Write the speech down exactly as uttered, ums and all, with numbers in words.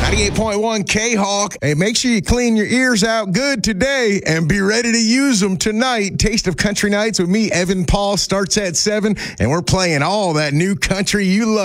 ninety-eight point one K-Hawk. Hey, make sure you clean your ears out good today and be ready to use them tonight. Taste of Country Nights with me, Evan Paul, starts at seven, and we're playing all that new country you love.